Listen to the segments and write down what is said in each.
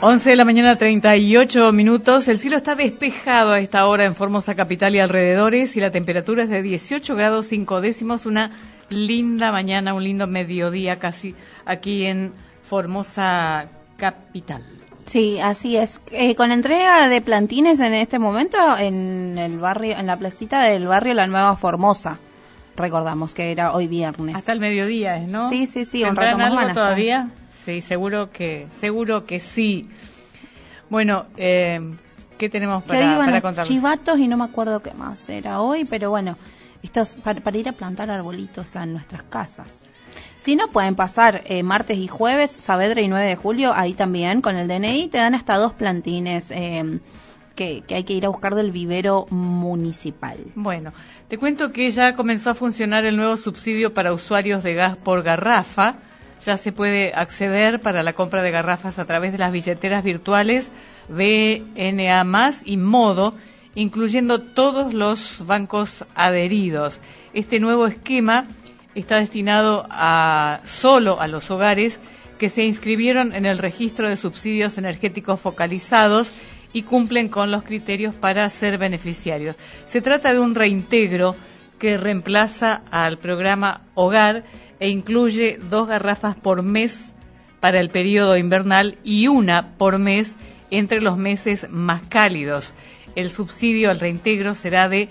11 de la mañana, 38 minutos. El cielo está despejado a esta hora en Formosa capital y alrededores y la temperatura es de 18 grados 5 décimos. Una linda mañana, un lindo mediodía casi aquí en Formosa capital. Sí, así es. Con entrega de plantines en este momento en el barrio, en la placita del barrio La Nueva Formosa. Recordamos que era hoy viernes. Hasta el mediodía, ¿no? Sí, un rato más van a todavía. Sí, seguro que sí. Bueno, ¿qué tenemos para contar? Chivatos y no me acuerdo qué más era hoy, pero bueno, esto es para ir a plantar arbolitos en nuestras casas. Si no, pueden pasar martes y jueves, Saavedra y 9 de julio, ahí también con el DNI te dan hasta 2 plantines que hay que ir a buscar del vivero municipal. Bueno, te cuento que ya comenzó a funcionar el nuevo subsidio para usuarios de gas por garrafa. Ya se puede acceder para la compra de garrafas a través de las billeteras virtuales BNA+, y Modo, incluyendo todos los bancos adheridos. Este nuevo esquema está destinado solo a los hogares que se inscribieron en el registro de subsidios energéticos focalizados y cumplen con los criterios para ser beneficiarios. Se trata de un reintegro que reemplaza al programa Hogar e incluye 2 garrafas por mes para el periodo invernal y 1 por mes entre los meses más cálidos. El subsidio al reintegro será de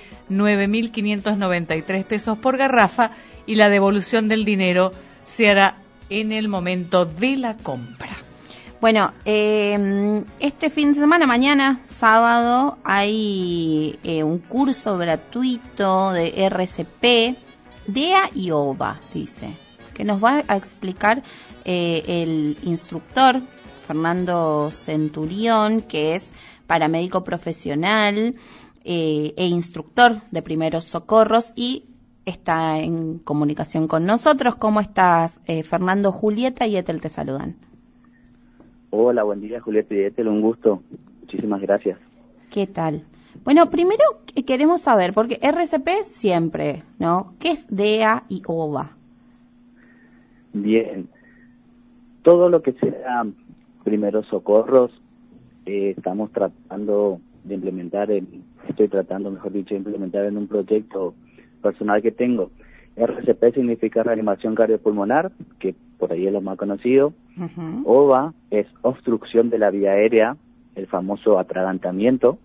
9.593 pesos por garrafa y la devolución del dinero se hará en el momento de la compra. Bueno, este fin de semana, mañana, sábado, hay un curso gratuito de RCP, DEA y OVA, dice, que nos va a explicar el instructor Fernando Centurión, que es paramédico profesional e instructor de primeros socorros y está en comunicación con nosotros. ¿Cómo estás, Fernando? Julieta y Ethel te saludan. Hola, buen día, Julieta y Ethel, un gusto. Muchísimas gracias. ¿Qué tal? Bueno, primero queremos saber, porque RCP siempre, ¿no? ¿Qué es DEA y OVA? Bien. Todo lo que sea primeros socorros, estamos tratando de implementar, estoy tratando, mejor dicho, de implementar en un proyecto personal que tengo. RCP significa reanimación cardiopulmonar, que por ahí es lo más conocido. Uh-huh. OVA es obstrucción de la vía aérea, el famoso atragantamiento.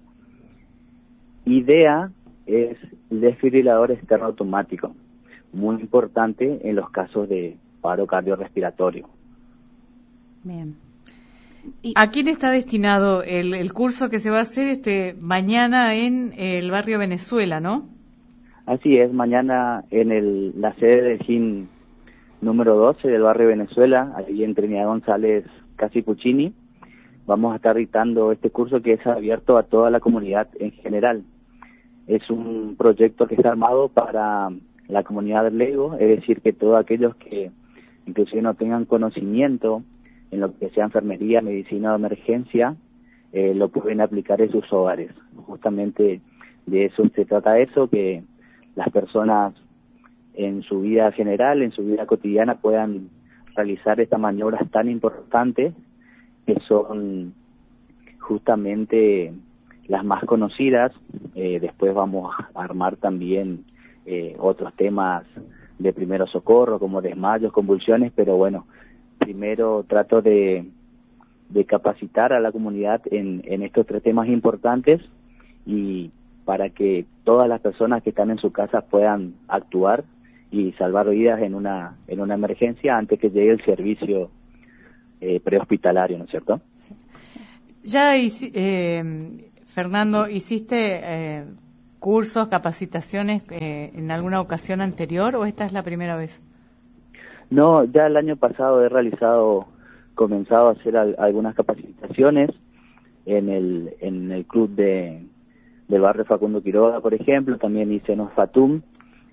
Y DEA es desfibrilador externo automático, muy importante en los casos de paro cardiorrespiratorio. Bien. ¿A quién está destinado el curso que se va a hacer mañana en el barrio Venezuela, no? Así es, mañana en la sede del GIN número 12 del barrio Venezuela, allí en Trinidad González, Casi Puccini, vamos a estar dictando este curso que es abierto a toda la comunidad en general. Es un proyecto que está armado para la comunidad LEGO, es decir, que todos aquellos que inclusive no tengan conocimiento en lo que sea enfermería, medicina o emergencia, lo pueden aplicar en sus hogares. Justamente de eso se trata que las personas en su vida general, en su vida cotidiana, puedan realizar estas maniobras tan importantes que son justamente las más conocidas. Después vamos a armar también otros temas de primero socorro, como desmayos, convulsiones, pero bueno, primero trato de capacitar a la comunidad en estos 3 temas importantes y para que todas las personas que están en su casa puedan actuar y salvar vidas en una emergencia antes que llegue el servicio prehospitalario, ¿no es cierto? Ya, Fernando, ¿hiciste cursos, capacitaciones en alguna ocasión anterior o esta es la primera vez? No, ya el año pasado comenzado a hacer algunas capacitaciones en el club del barrio Facundo Quiroga, por ejemplo. También hice en Fatum.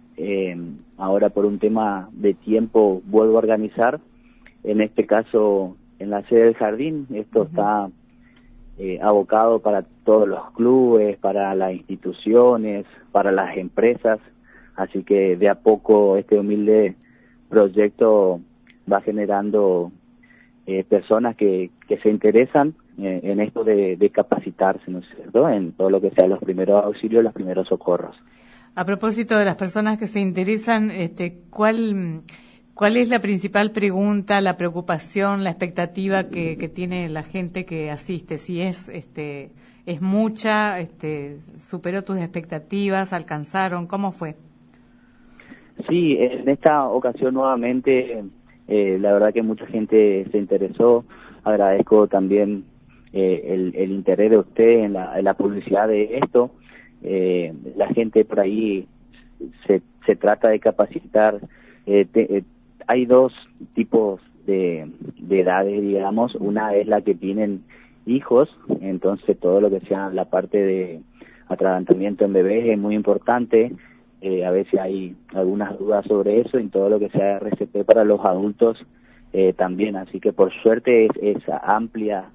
Ahora por un tema de tiempo vuelvo a organizar, en este caso en la sede del jardín. Esto está abocado para todos los clubes, para las instituciones, para las empresas, así que de a poco este humilde proyecto va generando personas que se interesan en esto de capacitarse, ¿no es cierto?, en todo lo que sea los primeros auxilios, los primeros socorros. A propósito de las personas que se interesan, ¿cuál es la principal pregunta, la preocupación, la expectativa que tiene la gente que asiste? Si es mucha, superó tus expectativas, alcanzaron, ¿cómo fue? Sí, en esta ocasión nuevamente, la verdad que mucha gente se interesó. Agradezco también el interés de usted en la publicidad de esto. La gente por ahí se trata de capacitar. Hay dos tipos de edades, digamos. Una es la que tienen hijos, entonces todo lo que sea la parte de atragantamiento en bebés es muy importante. A veces hay algunas dudas sobre eso, y todo lo que sea RCP para los adultos también. Así que por suerte es amplia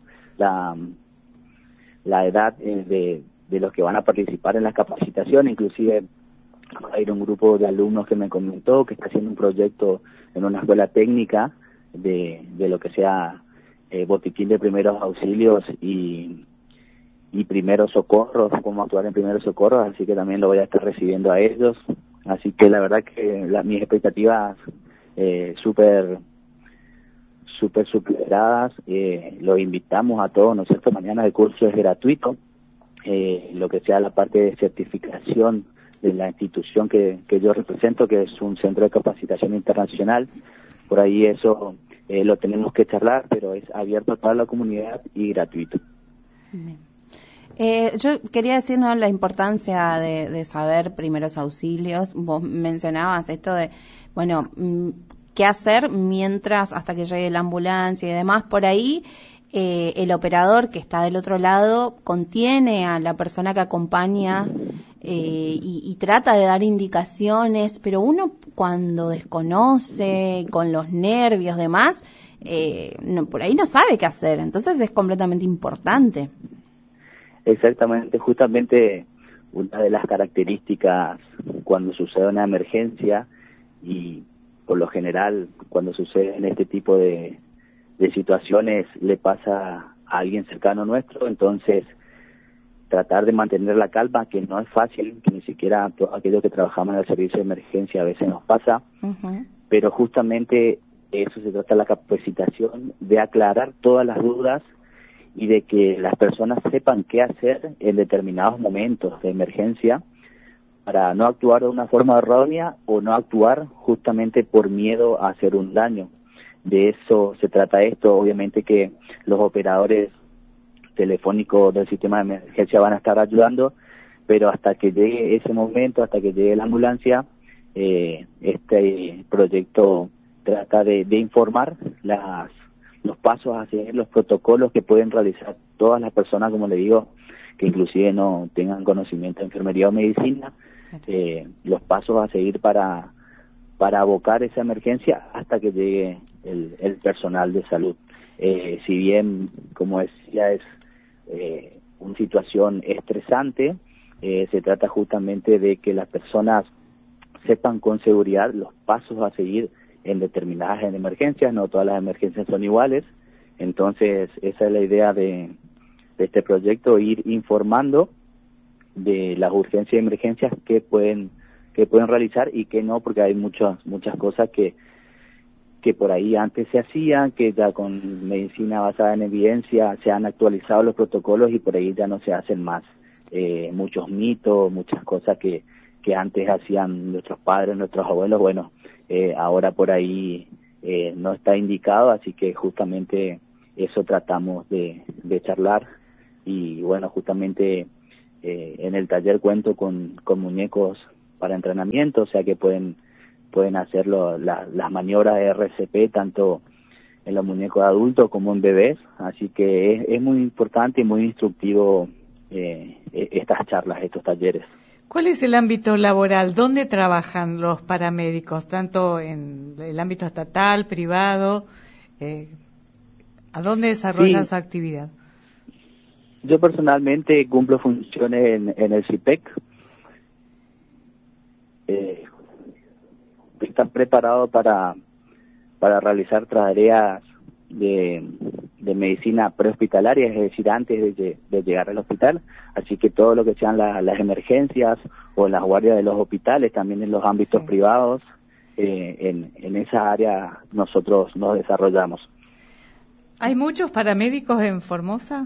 la edad de los que van a participar en la capacitación. Inclusive hay un grupo de alumnos que me comentó que está haciendo un proyecto en una escuela técnica de lo que sea botiquín de primeros auxilios y primeros socorros, cómo actuar en primeros socorros, así que también lo voy a estar recibiendo a ellos. Así que la verdad que mis expectativas súper superadas. Los invitamos a todos, ¿no es cierto? Mañana el curso es gratuito. Lo que sea la parte de certificación de la institución que yo represento, que es un centro de capacitación internacional, por ahí eso lo tenemos que charlar, pero es abierto a toda la comunidad y gratuito. Bien. Yo quería decir, ¿no?, la importancia de saber primeros auxilios. Vos mencionabas esto de, bueno, qué hacer mientras, hasta que llegue la ambulancia y demás. Por ahí el operador que está del otro lado contiene a la persona que acompaña y trata de dar indicaciones, pero uno cuando desconoce, con los nervios demás, por ahí no sabe qué hacer. Entonces es completamente importante. Exactamente, justamente una de las características cuando sucede una emergencia, y por lo general cuando sucede en este tipo de situaciones le pasa a alguien cercano nuestro, entonces tratar de mantener la calma, que no es fácil, que ni siquiera todos aquellos que trabajamos en el servicio de emergencia a veces nos pasa, pero justamente eso se trata de la capacitación, de aclarar todas las dudas y de que las personas sepan qué hacer en determinados momentos de emergencia para no actuar de una forma errónea o no actuar justamente por miedo a hacer un daño. De eso se trata esto. Obviamente que los operadores telefónicos del sistema de emergencia van a estar ayudando, pero hasta que llegue ese momento, hasta que llegue la ambulancia, este proyecto trata de informar los pasos a seguir, los protocolos que pueden realizar todas las personas, como le digo, que inclusive no tengan conocimiento de enfermería o medicina, los pasos a seguir para abocar esa emergencia hasta que llegue el personal de salud. Si bien, como decía, es una situación estresante, se trata justamente de que las personas sepan con seguridad los pasos a seguir en determinadas emergencias. No todas las emergencias son iguales, entonces esa es la idea de este proyecto, ir informando de las urgencias y emergencias que pueden realizar y que no, porque hay muchas cosas que por ahí antes se hacían, que ya con medicina basada en evidencia se han actualizado los protocolos y por ahí ya no se hacen más. Muchos mitos, muchas cosas que antes hacían nuestros padres, nuestros abuelos, bueno, ahora por ahí no está indicado, así que justamente eso tratamos de charlar. Y bueno, justamente en el taller cuento con muñecos para entrenamiento, o sea que pueden hacer las maniobras de RCP tanto en los muñecos adultos como en bebés, así que es muy importante y muy instructivo estas charlas, estos talleres. ¿Cuál es el ámbito laboral? ¿Dónde trabajan los paramédicos? ¿Tanto en el ámbito estatal, privado? ¿A dónde desarrollan su actividad? Yo personalmente cumplo funciones en el CIPEC. Están preparados para realizar tareas de medicina prehospitalaria, es decir, antes de llegar al hospital, así que todo lo que sean las emergencias o las guardias de los hospitales, también en los ámbitos privados, en esa área nosotros nos desarrollamos. ¿Hay muchos paramédicos en Formosa?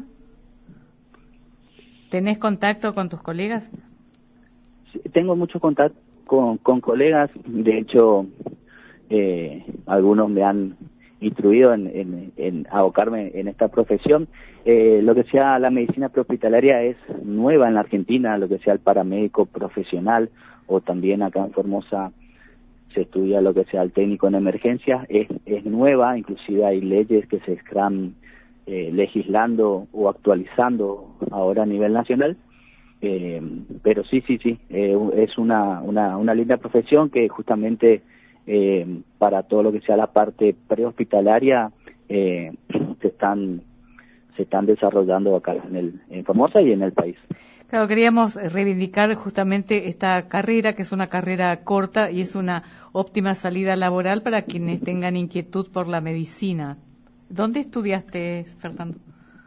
¿Tenés contacto con tus colegas? Sí, tengo mucho contacto con colegas, de hecho algunos me han instruido en abocarme en esta profesión. Lo que sea la medicina prehospitalaria es nueva en la Argentina, lo que sea el paramédico profesional, o también acá en Formosa se estudia lo que sea el técnico en emergencias, es nueva, inclusive hay leyes que se están legislando o actualizando ahora a nivel nacional, pero sí, es una linda profesión que justamente para todo lo que sea la parte prehospitalaria se están desarrollando acá en Formosa y en el país. Claro, queríamos reivindicar justamente esta carrera, que es una carrera corta y es una óptima salida laboral para quienes tengan inquietud por la medicina. ¿Dónde estudiaste, Fernando?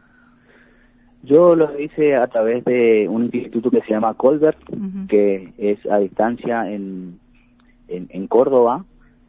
Yo lo hice a través de un instituto que se llama Colbert, que es a distancia en Córdoba.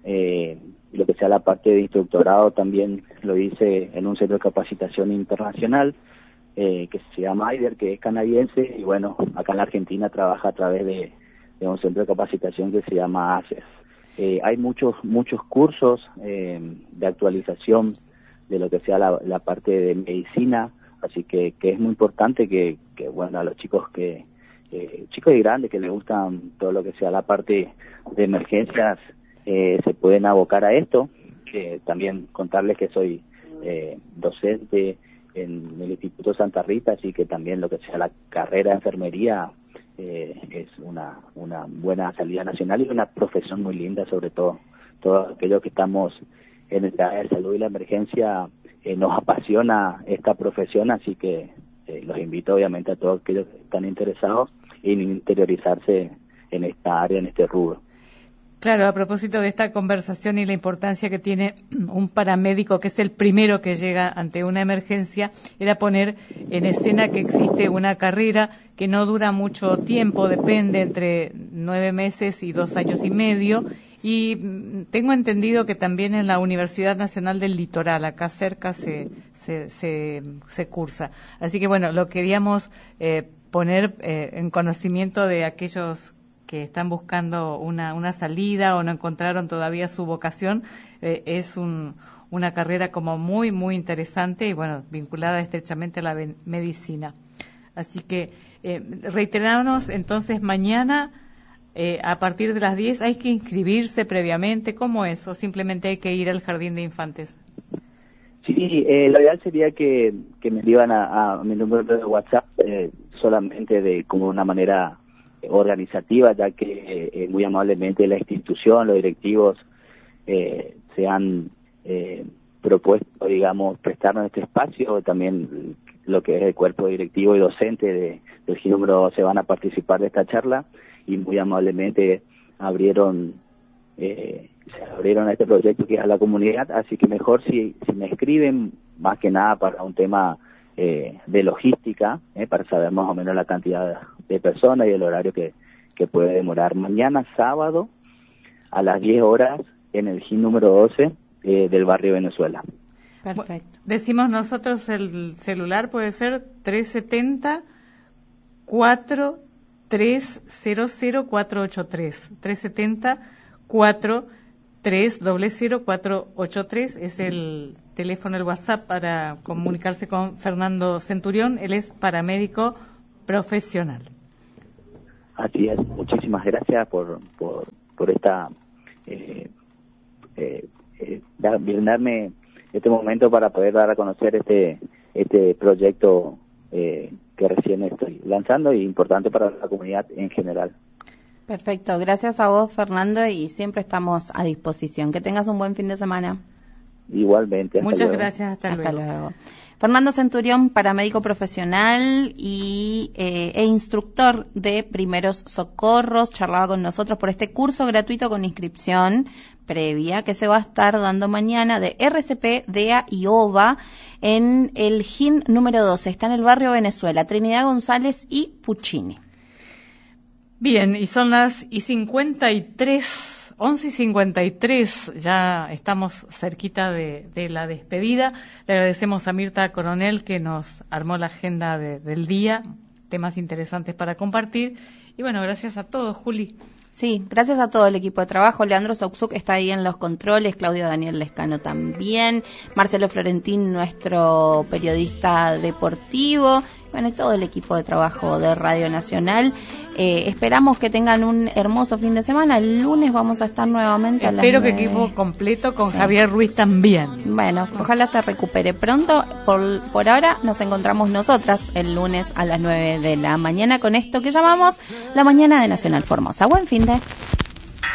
Lo que sea la parte de instructorado también lo hice en un centro de capacitación internacional que se llama AIDER, que es canadiense, y bueno, acá en la Argentina trabaja a través de un centro de capacitación que se llama ACES. Hay muchos cursos de actualización de lo que sea la parte de medicina, así que es muy importante que bueno, a los chicos chicos y grandes que les gustan todo lo que sea la parte de emergencias se pueden abocar a esto, que también contarles que soy docente en el Instituto Santa Rita, así que también lo que sea la carrera de enfermería es una buena salida nacional y una profesión muy linda, sobre todo todos aquellos que estamos en el área de salud y la emergencia, nos apasiona esta profesión, así que los invito obviamente a todos aquellos que están interesados en interiorizarse en esta área, en este rubro. Claro, a propósito de esta conversación y la importancia que tiene un paramédico, que es el primero que llega ante una emergencia, era poner en escena que existe una carrera que no dura mucho tiempo, depende entre 9 meses y 2 años y medio, y tengo entendido que también en la Universidad Nacional del Litoral, acá cerca, se cursa. Así que bueno, lo queríamos poner en conocimiento de aquellos que están buscando una salida o no encontraron todavía su vocación. Es una carrera como muy, muy interesante y bueno, vinculada estrechamente a la medicina. Así que reiterarnos entonces mañana a partir de las 10, ¿hay que inscribirse previamente? ¿Cómo es? ¿O simplemente hay que ir al Jardín de Infantes? Sí, lo ideal sería que me escriban a mi número de WhatsApp solamente como una manera organizativa, ya que muy amablemente la institución, los directivos se han propuesto, digamos, prestarnos este espacio. También lo que es el cuerpo directivo y docente del GIN número 12 van a participar de esta charla y muy amablemente se abrieron a este proyecto que es a la comunidad, así que mejor si me escriben, más que nada para un tema de logística, para saber más o menos la cantidad de personas y el horario que puede demorar. Mañana sábado a las 10 horas en el GIN número 12 del barrio Venezuela. Perfecto. Decimos nosotros el celular, puede ser 370 4300 483. 370 4300 483 es el teléfono, el WhatsApp para comunicarse con Fernando Centurión. Él es paramédico profesional. Así es, muchísimas gracias por esta brindarme este momento para poder dar a conocer este proyecto que recién estoy lanzando y importante para la comunidad en general. Perfecto, gracias a vos, Fernando, y siempre estamos a disposición. Que tengas un buen fin de semana. Igualmente. Muchas gracias, hasta luego. Fernando Centurión, paramédico profesional e instructor de primeros socorros, charlaba con nosotros por este curso gratuito con inscripción previa que se va a estar dando mañana de RCP, DEA y OVA en el GIN número 12. Está en el barrio Venezuela, Trinidad González y Puccini. Bien, y son las 11:53, ya estamos cerquita de la despedida. Le agradecemos a Mirta Coronel que nos armó la agenda del día, temas interesantes para compartir. Y bueno, gracias a todos, Juli. Sí, gracias a todo el equipo de trabajo. Leandro Sauxuk está ahí en los controles, Claudio Daniel Lescano también, Marcelo Florentín, nuestro periodista deportivo, bueno, y todo el equipo de trabajo de Radio Nacional. Esperamos que tengan un hermoso fin de semana. El lunes vamos a estar nuevamente a las 9. Espero que equipo completo con Javier Ruiz también. Bueno, ojalá se recupere pronto. Por ahora nos encontramos nosotras el lunes a las 9 de la mañana con esto que llamamos La Mañana de Nacional Formosa. Buen fin de...